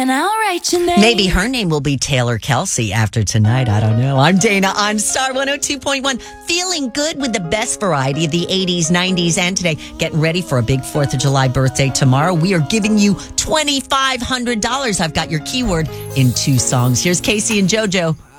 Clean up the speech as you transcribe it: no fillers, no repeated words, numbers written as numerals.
and I'll write your name. Maybe her name will be Taylor Kelsey after tonight. I don't know. I'm Dana on Star 102.1. Feeling good with the best variety of the 80s, 90s, and today. Getting ready for a big 4th of July birthday tomorrow. We are giving you $2,500. I've got your keyword in 2 songs. Here's Casey and JoJo.